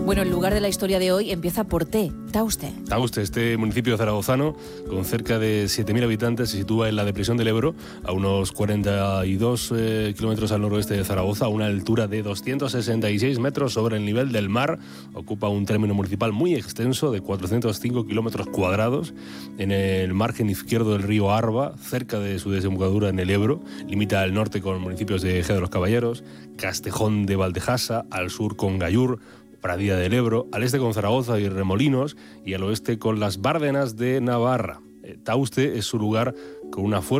Bueno, el lugar de la historia de hoy empieza por T, Tauste. Tauste, este municipio zaragozano con cerca de 7.000 habitantes, se sitúa en la depresión del Ebro, a unos 42 kilómetros al noroeste de Zaragoza, a una altura de 266 metros sobre el nivel del mar. Ocupa un término municipal muy extenso de 405 kilómetros cuadrados en el margen izquierdo del río Arba, cerca de su desembocadura en el Ebro. Limita al norte con municipios de Ejea de los Caballeros, Castejón de Valdejasa, al sur con Gallur, Pradilla del Ebro, al este con Zaragoza y Remolinos, y al oeste con las Bárdenas de Navarra. Tauste es su lugar con una fuerte